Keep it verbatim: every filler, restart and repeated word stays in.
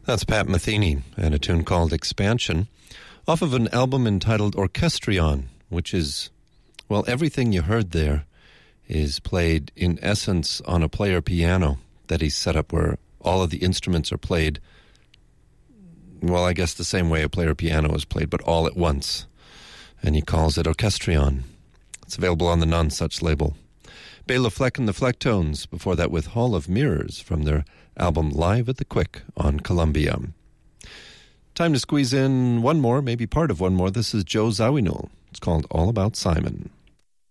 That's Pat Metheny and a tune called Expansion, off of an album entitled Orchestrion, which is, well, everything you heard there is played in essence on a player piano that he's set up where all of the instruments are played, well, I guess the same way a player piano is played, but all at once. And he calls it Orchestrion. It's available on the Nonsuch label. Bela Fleck and the Flecktones, before that with Hall of Mirrors from their album Live at the Quick on Columbia. Time to squeeze in one more, maybe part of one more. This is Joe Zawinul. It's called All About Simon.